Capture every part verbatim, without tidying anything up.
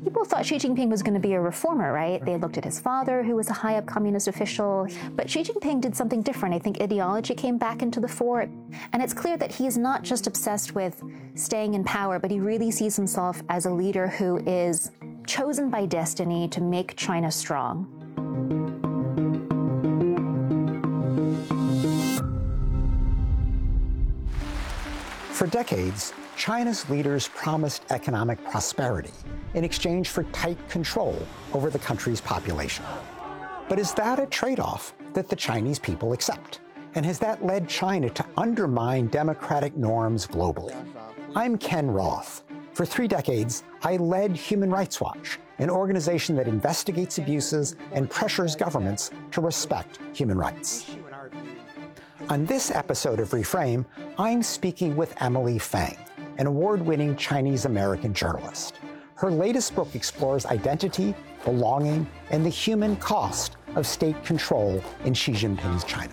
People thought Xi Jinping was going to be a reformer, right? They looked at his father, who was a high-up communist official. But Xi Jinping did something different. I think ideology came back into the fore. And it's clear that he is not just obsessed with staying in power, but he really sees himself as a leader who is chosen by destiny to make China strong. For decades, China's leaders promised economic prosperity in exchange for tight control over the country's population. But is that a trade-off that the Chinese people accept? And has that led China to undermine democratic norms globally? I'm Ken Roth. For three decades, I led Human Rights Watch, an organization that investigates abuses and pressures governments to respect human rights. On this episode of Reframe, I'm speaking with Emily Feng, an award-winning Chinese-American journalist. Her latest book explores identity, belonging, and the human cost of state control in Xi Jinping's China.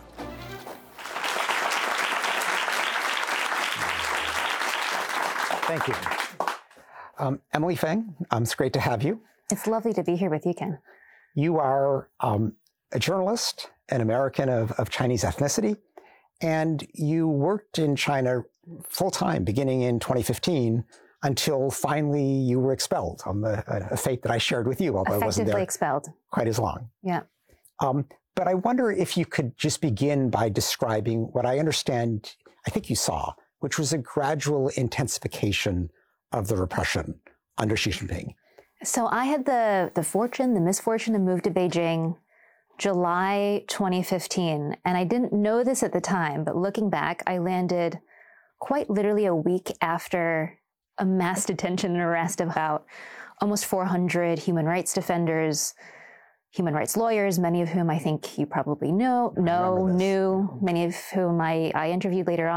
Thank you. Um, Emily Feng, um, it's great to have you. It's lovely to be here with you, Ken. You are um, a journalist, an American of, of Chinese ethnicity, and you worked in China full-time beginning in twenty fifteen until finally you were expelled, um, a, a fate that I shared with you, although I wasn't there expelled. quite as long. Yeah. Um, but I wonder if you could just begin by describing what I understand, I think you saw, which was a gradual intensification of the repression under Xi Jinping. So I had the, the fortune, the misfortune to move to Beijing July twenty fifteen. And I didn't know this at the time, but looking back, I landed quite literally a week after a mass detention and arrest of about almost four hundred human rights defenders, human rights lawyers, many of whom I think you probably know, know, knew, many of whom I, I interviewed later on.